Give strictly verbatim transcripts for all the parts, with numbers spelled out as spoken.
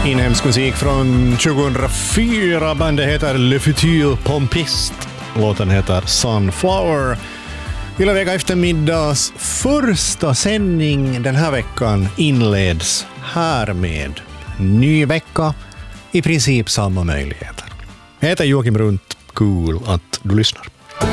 Inhemsk musik från tjugohundrafyra. Bandet heter Le Futur Pompiste. Låten heter Sunflower. Hela vecka eftermiddags första sändning den här veckan inleds härmed. Ny vecka, i princip samma möjligheter. Jag heter Joakim Runt, cool att du lyssnar.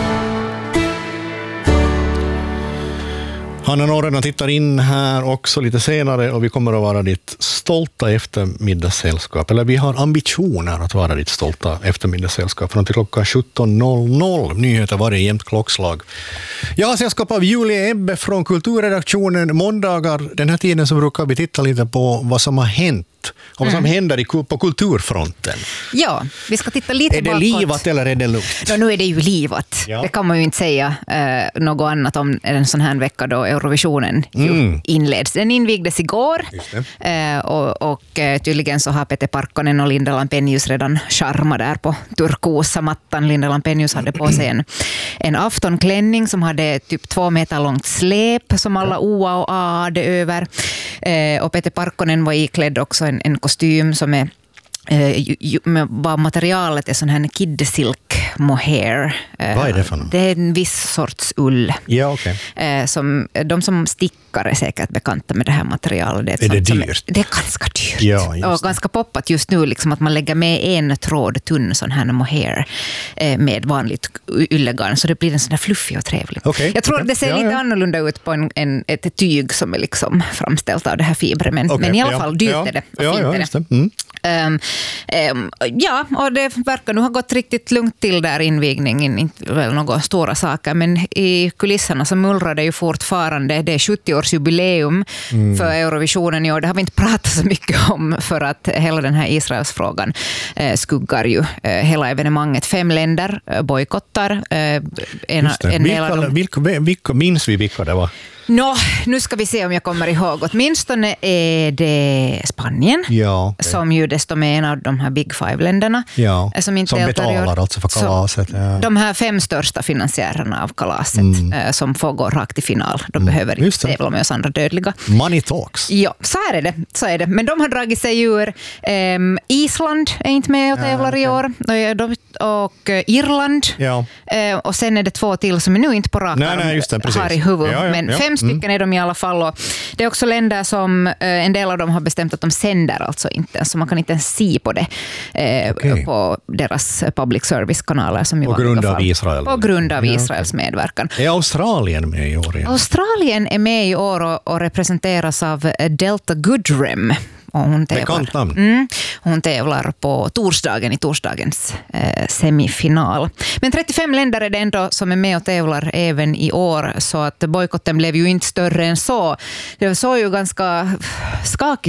Hanna Norrena tittar in här också lite senare och vi kommer att vara ditt stolta eftermiddagssällskap. Eller vi har ambitioner att vara ditt stolta eftermiddagssällskap från till klockan sjutton noll noll. Nyheter varje jämnt klockslag. Jag har sällskap av Julia Ebbe från kulturredaktionen. Måndagar, den här tiden så brukar vi titta lite på vad som har hänt. Och vad som mm. händer i, på kulturfronten. Ja, vi ska titta lite bakåt. Är det bakåt. livat eller är det lugnt? Ja, nu är det ju livat. Ja. Det kan man ju inte säga eh, något annat om en sån här vecka då Eurovisionen mm. inleds. Den invigdes igår. Eh, och, och tydligen så har Peter Parkkonen och Linda Lampenius redan charma där på turkosa mattan. Linda Lampenius hade på sig en, en aftonklänning som hade typ två meter långt släp som alla oa och a hade över. Eh, och Peter Parkkonen var iklädd också en, en kostym som är eh, ju, ju, med materialet är sån här kid silk mohair. Eh, Vad är det för något? Det är en viss sorts ull. Ja, okej. Okay. Eh, som, de som stickar är säkert bekanta med det här materialet. Det är, är det dyrt? Är, det är ganska dyrt. Ja, och ganska poppat just nu liksom att man lägger med en tråd tunn sån här mohair eh, med vanligt yllegarn så det blir en sån här fluffig och trevlig. Okay, Jag tror okay. att det ser ja, lite ja. annorlunda ut på en, en, ett tyg som är liksom framställt av det här fibret men, okay, men i alla fall dyrt ja, är det och ja, fint ja, är det. Mm. Um, um, ja, och det verkar nu ha gått riktigt lugnt till där invigningen, inte väl några stora saker, men i kulisserna så mullrar det ju fortfarande. Det är sjuttio-årsjubileum mm. för Eurovisionen i år. Det har vi inte pratat så mycket om för att hela den här Israelsfrågan eh, skuggar ju eh, hela evenemanget. Fem länder eh, bojkottar. Eh, en, en vilka, dem... vilka, vilka, minns vi vilka det var? Nå, nu ska vi se om jag kommer ihåg. Åtminstone är det Spanien, ja, okay. som ju desto med en av de här Big Five-länderna. Ja, som, inte som betalar alltså för kalaset. Ja. De här fem största finansiärerna av kalaset mm. som får gå rakt i final. De mm. behöver inte tävla med oss andra dödliga. Money talks. Ja, så är det. Så är det. Men de har dragit sig ur. Um, Island är inte med och tävlar ja, okay. i år. De, och uh, Irland. Ja. Uh, och sen är det två till som är nu inte på rak nej, nej, just det, precis. har i huvud. Ja, ja, men ja. fem stycken är de i alla fall. Och det är också länder som, en del av dem har bestämt att de sänder alltså inte. Så man kan inte ens se på det eh, okay. på deras public service-kanaler. Som på grund av Israel? På grund av ja, Israels okay. medverkan. Är Australien med i år? Igen? Australien är med i år och, och representeras av Delta Goodrem. Och hon, tävlar, mm, hon tävlar på torsdagen i torsdagens eh, semifinal. Men trettiofem länder är det ändå som är med och tävlar även i år. Så att bojkotten blev ju inte större än så. Det såg ju ganska skakigt